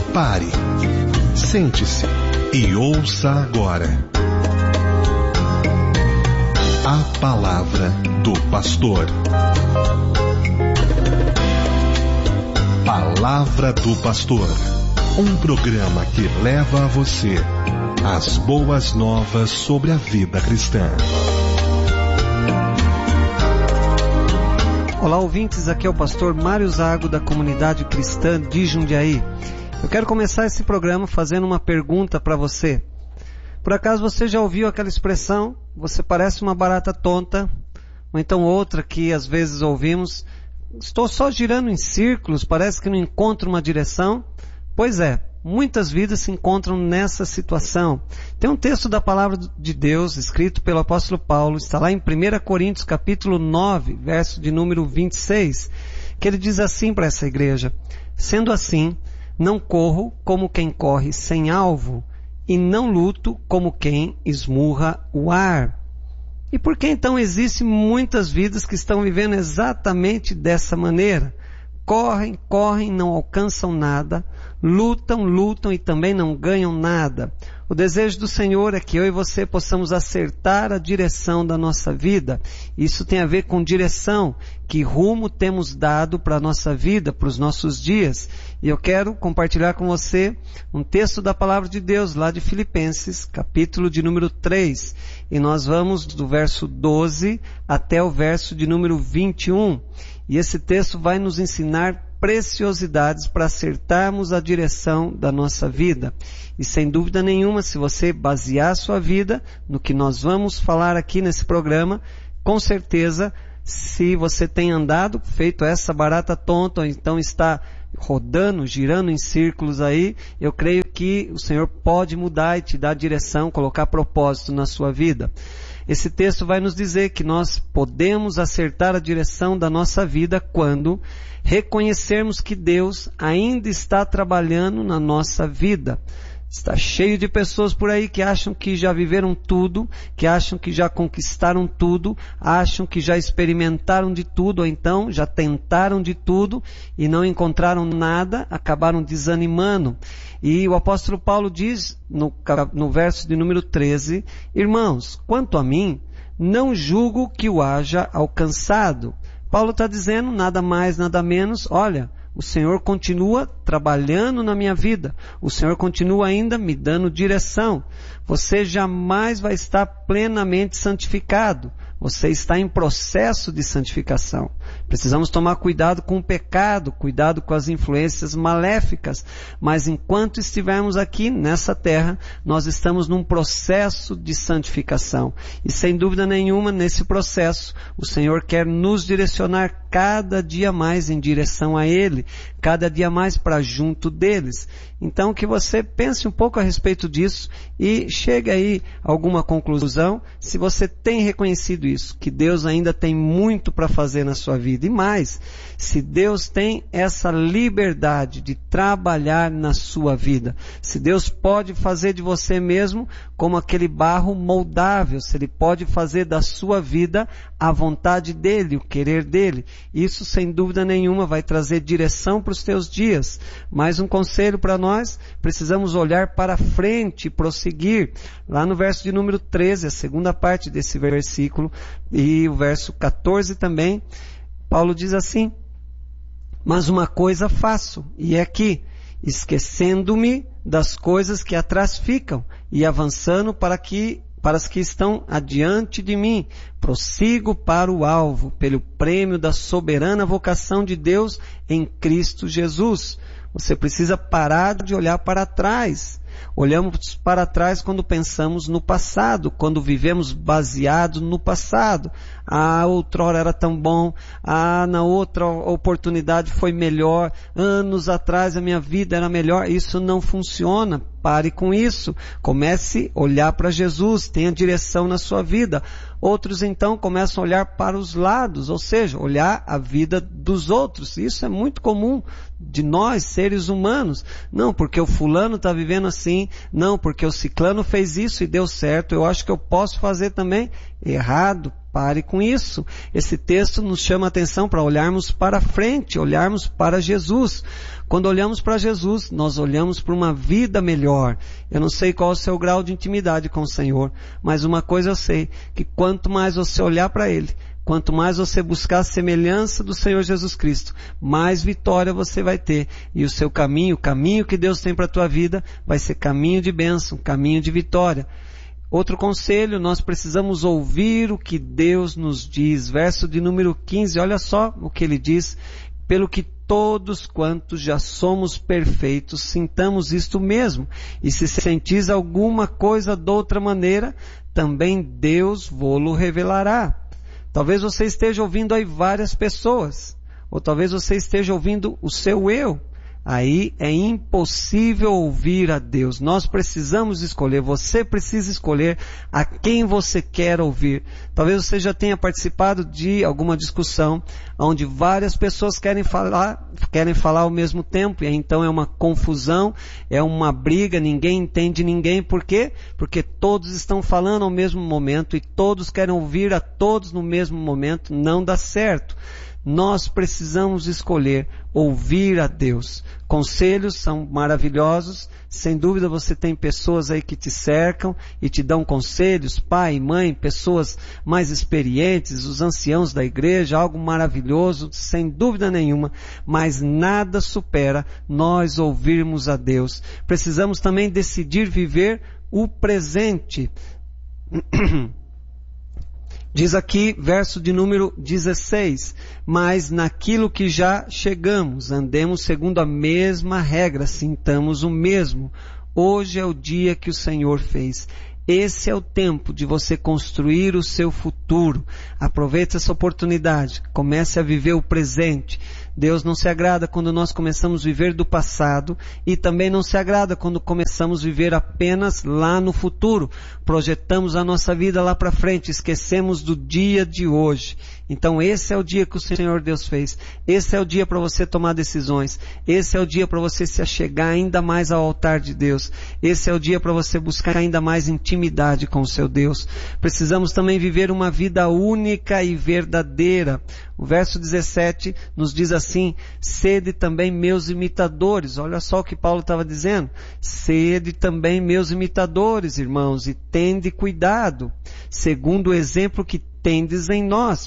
Pare, sente-se e ouça agora a Palavra do Pastor. Palavra do Pastor, um programa que leva a você as boas novas sobre a vida cristã. Olá, ouvintes, aqui é o pastor Mário Zago da Comunidade Cristã de Jundiaí. Eu quero começar esse programa fazendo uma pergunta para você. Por acaso você já ouviu aquela expressão, você parece uma barata tonta, ou então outra que às vezes ouvimos, estou só girando em círculos, parece que não encontro uma direção? Pois é, muitas vidas se encontram nessa situação. Tem um texto da Palavra de Deus, escrito pelo apóstolo Paulo, está lá em 1 Coríntios capítulo 9, verso de número 26, que ele diz assim para essa igreja: sendo assim, não corro como quem corre sem alvo, e não luto como quem esmurra o ar. E por que então existem muitas vidas que estão vivendo exatamente dessa maneira? Correm, não alcançam nada, lutam e também não ganham nada. O desejo do Senhor é que eu e você possamos acertar a direção da nossa vida. Isso tem a ver com direção, que rumo temos dado para a nossa vida, para os nossos dias. E eu quero compartilhar com você um texto da Palavra de Deus, lá de Filipenses, capítulo de número 3. E nós vamos do verso 12 até o verso de número 21. E esse texto vai nos ensinar preciosidades para acertarmos a direção da nossa vida. E sem dúvida nenhuma, se você basear a sua vida no que nós vamos falar aqui nesse programa, com certeza, se você tem andado, feito essa barata tonta, ou então está rodando, girando em círculos aí, eu creio que o Senhor pode mudar e te dar direção, colocar propósito na sua vida. Esse texto vai nos dizer que nós podemos acertar a direção da nossa vida quando reconhecermos que Deus ainda está trabalhando na nossa vida. Está cheio de pessoas por aí que acham que já viveram tudo, que acham que já conquistaram tudo, acham que já experimentaram de tudo, ou então já tentaram de tudo e não encontraram nada, acabaram desanimando. E o apóstolo Paulo diz no verso de número 13, irmãos, quanto a mim, não julgo que o haja alcançado. Paulo está dizendo nada mais, nada menos, olha, o Senhor continua trabalhando na minha vida. O Senhor continua ainda me dando direção. Você jamais vai estar plenamente santificado. Você está em processo de santificação. Precisamos tomar cuidado com o pecado, cuidado com as influências maléficas. Mas enquanto estivermos aqui nessa terra, nós estamos num processo de santificação. E sem dúvida nenhuma, nesse processo, o Senhor quer nos direcionar cada dia mais em direção a Ele, cada dia mais para junto deles. Então que você pense um pouco a respeito disso e chegue aí a alguma conclusão, se você tem reconhecido isso, que Deus ainda tem muito para fazer na sua vida. E mais, se Deus tem essa liberdade de trabalhar na sua vida, se Deus pode fazer de você mesmo como aquele barro moldável, se Ele pode fazer da sua vida a vontade dEle, o querer dEle, isso sem dúvida nenhuma vai trazer direção para os teus dias. Mais um conselho para nós, precisamos olhar para frente e prosseguir. Lá no verso de número 13, a segunda parte desse versículo, e o verso 14 também, Paulo diz assim: mas uma coisa faço, e é que, esquecendo-me das coisas que atrás ficam, e avançando para as que estão adiante de mim, prossigo para o alvo, pelo prêmio da soberana vocação de Deus em Cristo Jesus. Você precisa parar de olhar para trás. Olhamos para trás quando pensamos no passado, quando vivemos baseado no passado. Ah, outrora era tão bom. Ah, na outra oportunidade foi melhor. Anos atrás a minha vida era melhor. Isso não funciona. Pare com isso. Comece a olhar para Jesus. Tenha direção na sua vida. Outros então começam a olhar para os lados, ou seja, olhar a vida dos outros. Isso é muito comum de nós, seres humanos. Não, porque o fulano está vivendo assim, assim, não, porque o ciclano fez isso e deu certo, eu acho que eu posso fazer também. Errado, pare com isso. Esse texto nos chama a atenção para olharmos para frente, olharmos para Jesus. Quando olhamos para Jesus, nós olhamos para uma vida melhor. Eu não sei qual é o seu grau de intimidade com o Senhor, mas uma coisa eu sei, que quanto mais você olhar para Ele, quanto mais você buscar a semelhança do Senhor Jesus Cristo, mais vitória você vai ter. E o seu caminho, o caminho que Deus tem para a tua vida, vai ser caminho de bênção, caminho de vitória. Outro conselho, nós precisamos ouvir o que Deus nos diz. Verso de número 15, olha só o que ele diz. Pelo que todos quantos já somos perfeitos, sintamos isto mesmo. E se sentis alguma coisa de outra maneira, também Deus vô-lo revelará. Talvez você esteja ouvindo aí várias pessoas, ou talvez você esteja ouvindo o seu eu. Aí é impossível ouvir a Deus. Nós precisamos escolher, você precisa escolher a quem você quer ouvir. Talvez você já tenha participado de alguma discussão onde várias pessoas querem falar ao mesmo tempo, e aí, então é uma confusão, é uma briga, ninguém entende ninguém. Por quê? Porque todos estão falando ao mesmo momento e todos querem ouvir a todos no mesmo momento. Não dá certo. Nós precisamos escolher ouvir a Deus. Conselhos são maravilhosos. Sem dúvida você tem pessoas aí que te cercam e te dão conselhos, pai, mãe, pessoas mais experientes, os anciãos da igreja, algo maravilhoso, sem dúvida nenhuma. Mas nada supera nós ouvirmos a Deus. Precisamos também decidir viver o presente. Diz aqui, verso de número 16, mas naquilo que já chegamos, andemos segundo a mesma regra, sintamos o mesmo. Hoje é o dia que o Senhor fez. Esse é o tempo de você construir o seu futuro. Aproveite essa oportunidade. Comece a viver o presente. Deus não se agrada quando nós começamos a viver do passado e também não se agrada quando começamos a viver apenas lá no futuro. Projetamos a nossa vida lá para frente, esquecemos do dia de hoje. Então esse é o dia que o Senhor Deus fez. Esse é o dia para você tomar decisões. Esse é o dia para você se achegar ainda mais ao altar de Deus. Esse é o dia para você buscar ainda mais intimidade com o seu Deus. Precisamos também viver uma vida única e verdadeira. O verso 17 nos diz assim, sede também meus imitadores. Olha só o que Paulo estava dizendo. Sede também meus imitadores, irmãos, e tende cuidado, segundo o exemplo que tendes em nós,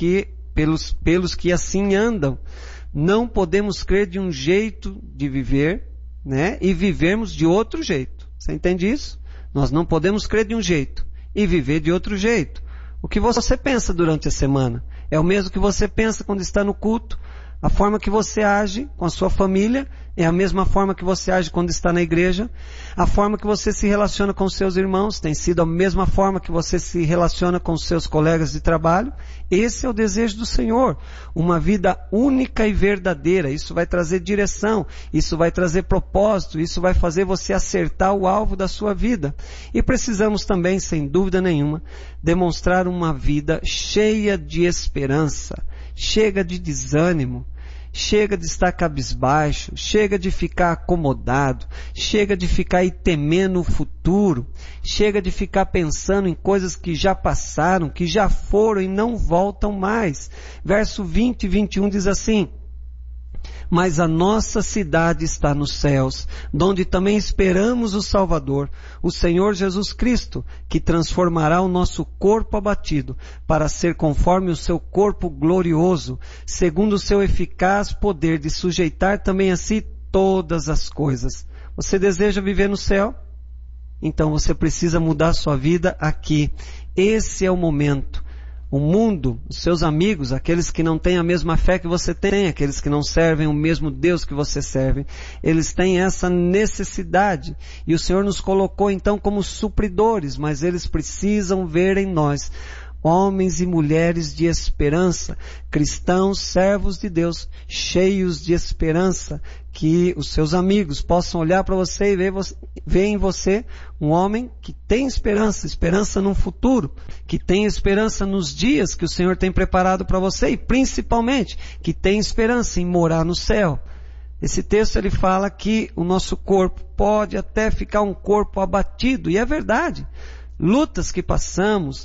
pelos que assim andam. Não podemos crer de um jeito de viver, né, e vivermos de outro jeito. Você entende isso? Nós não podemos crer de um jeito e viver de outro jeito. O que você pensa durante a semana é o mesmo que você pensa quando está no culto. A forma que você age com a sua família é a mesma forma que você age quando está na igreja. A forma que você se relaciona com os seus irmãos tem sido a mesma forma que você se relaciona com os seus colegas de trabalho. Esse é o desejo do Senhor. Uma vida única e verdadeira. Isso vai trazer direção. Isso vai trazer propósito. Isso vai fazer você acertar o alvo da sua vida. E precisamos também, sem dúvida nenhuma, demonstrar uma vida cheia de esperança. Chega de desânimo, chega de estar cabisbaixo, chega de ficar acomodado, chega de ficar aí temendo o futuro, chega de ficar pensando em coisas que já passaram, que já foram e não voltam mais. Verso 20 e 21 diz assim, mas a nossa cidade está nos céus, donde também esperamos o Salvador, o Senhor Jesus Cristo, que transformará o nosso corpo abatido para ser conforme o seu corpo glorioso, segundo o seu eficaz poder de sujeitar também a si todas as coisas. Você deseja viver no céu? Então você precisa mudar sua vida aqui. Esse é o momento. O mundo, os seus amigos, aqueles que não têm a mesma fé que você tem, aqueles que não servem o mesmo Deus que você serve, eles têm essa necessidade. E o Senhor nos colocou então como supridores, mas eles precisam ver em nós homens e mulheres de esperança, cristãos, servos de Deus, cheios de esperança, que os seus amigos possam olhar para você e ver em você um homem que tem esperança, esperança num futuro, que tem esperança nos dias que o Senhor tem preparado para você e principalmente que tem esperança em morar no céu. Esse texto ele fala que o nosso corpo pode até ficar um corpo abatido, e é verdade. Lutas que passamos,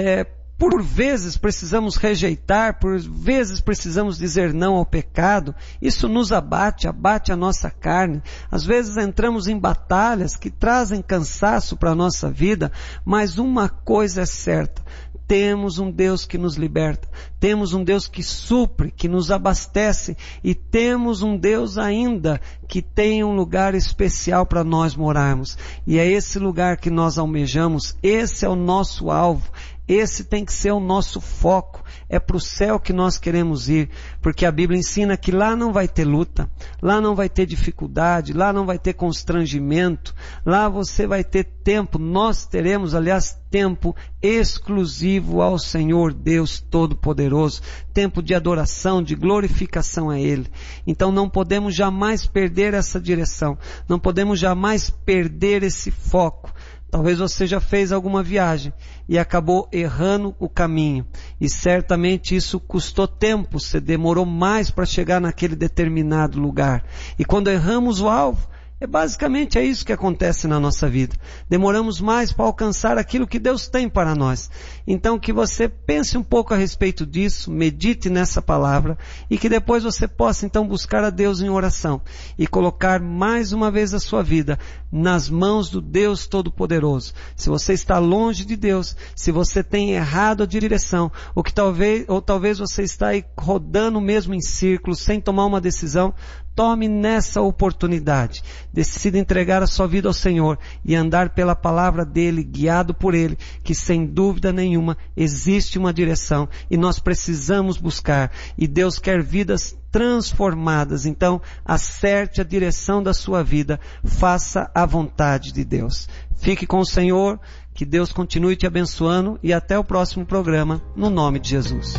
por vezes precisamos rejeitar, por vezes precisamos dizer não ao pecado. Isso nos abate a nossa carne. Às vezes entramos em batalhas que trazem cansaço para a nossa vida, mas uma coisa é certa: temos um Deus que nos liberta, temos um Deus que supre, que nos abastece, e temos um Deus ainda que tem um lugar especial para nós morarmos. E é esse lugar que nós almejamos, esse é o nosso alvo, esse tem que ser o nosso foco. É para o céu que nós queremos ir, porque a Bíblia ensina que lá não vai ter luta, lá não vai ter dificuldade, lá não vai ter constrangimento, lá você vai ter tempo, nós teremos, aliás, tempo exclusivo ao Senhor Deus Todo-Poderoso, tempo de adoração, de glorificação a Ele. Então não podemos jamais perder essa direção, não podemos jamais perder esse foco. Talvez você já fez alguma viagem e acabou errando o caminho. E certamente isso custou tempo, você demorou mais para chegar naquele determinado lugar. E quando erramos o alvo, basicamente é isso que acontece na nossa vida. Demoramos mais para alcançar aquilo que Deus tem para nós. Então que você pense um pouco a respeito disso, medite nessa palavra, e que depois você possa então buscar a Deus em oração e colocar mais uma vez a sua vida nas mãos do Deus Todo-Poderoso. Se você está longe de Deus, se você tem errado a direção, ou talvez você está aí rodando mesmo em círculos, sem tomar uma decisão, tome nessa oportunidade. Decida entregar a sua vida ao Senhor e andar pela palavra dEle, guiado por Ele, que sem dúvida nenhuma existe uma direção e nós precisamos buscar. E Deus quer vidas transformadas. Então, acerte a direção da sua vida, faça a vontade de Deus. Fique com o Senhor, que Deus continue te abençoando, e até o próximo programa, no nome de Jesus.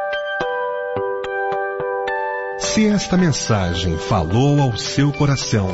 Se esta mensagem falou ao seu coração,